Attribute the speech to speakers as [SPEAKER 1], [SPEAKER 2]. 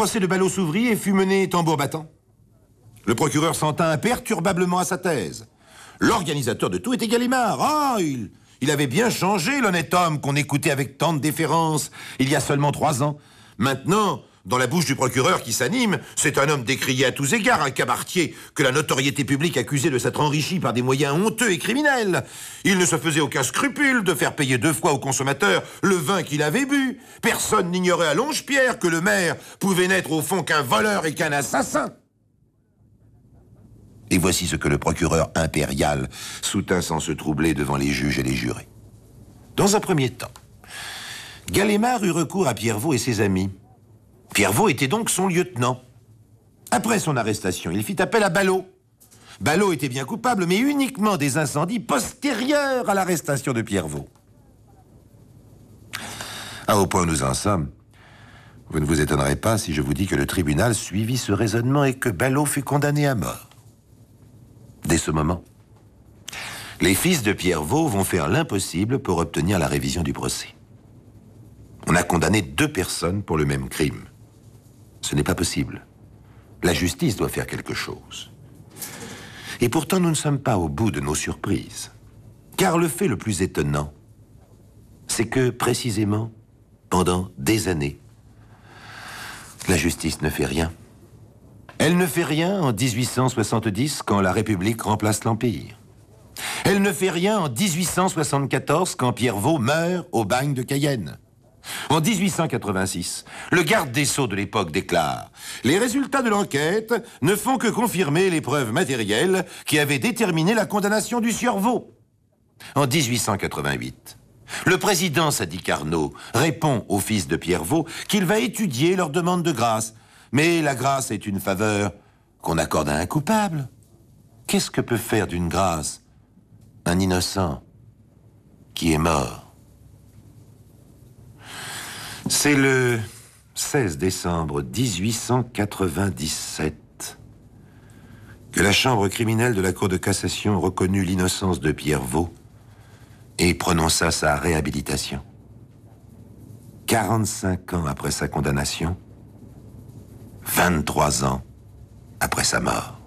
[SPEAKER 1] procès de Ballot s'ouvrit et fut mené tambour battant. Le procureur s'en tint imperturbablement à sa thèse. L'organisateur de tout était Gallimard. Ah, il avait bien changé, l'honnête homme qu'on écoutait avec tant de déférence il y a seulement 3 ans. Maintenant, dans la bouche du procureur qui s'anime, c'est un homme décrié à tous égards, un cabaretier que la notoriété publique accusait de s'être enrichi par des moyens honteux et criminels. Il ne se faisait aucun scrupule de faire payer 2 fois au consommateur le vin qu'il avait bu. Personne n'ignorait à Longe-Pierre que le maire pouvait n'être au fond qu'un voleur et qu'un assassin. Et voici ce que le procureur impérial soutint sans se troubler devant les juges et les jurés. Dans un premier temps, Gallimard eut recours à Pierrevaux et ses amis. Pierrevaux était donc son lieutenant. Après son arrestation, il fit appel à Ballot. Ballot était bien coupable, mais uniquement des incendies postérieurs à l'arrestation de Pierrevaux. Au point où nous en sommes, vous ne vous étonnerez pas si je vous dis que le tribunal suivit ce raisonnement et que Ballot fut condamné à mort. Dès ce moment, les fils de Pierrevaux vont faire l'impossible pour obtenir la révision du procès. On a condamné 2 personnes pour le même crime. Ce n'est pas possible. La justice doit faire quelque chose. Et pourtant, nous ne sommes pas au bout de nos surprises. Car le fait le plus étonnant, c'est que, précisément, pendant des années, la justice ne fait rien. Elle ne fait rien en 1870, quand la République remplace l'Empire. Elle ne fait rien en 1874, quand Pierrevaux meurt au bagne de Cayenne. En 1886, le garde des Sceaux de l'époque déclare « Les résultats de l'enquête ne font que confirmer les preuves matérielles qui avaient déterminé la condamnation du sieur Vaux. » En 1888, le président Sadi Carnot répond aux fils de Pierrevaux qu'il va étudier leur demande de grâce. Mais la grâce est une faveur qu'on accorde à un coupable. Qu'est-ce que peut faire d'une grâce un innocent qui est mort? C'est le 16 décembre 1897 que la chambre criminelle de la Cour de cassation reconnut l'innocence de Pierrevaux et prononça sa réhabilitation. 45 ans après sa condamnation, 23 ans après sa mort.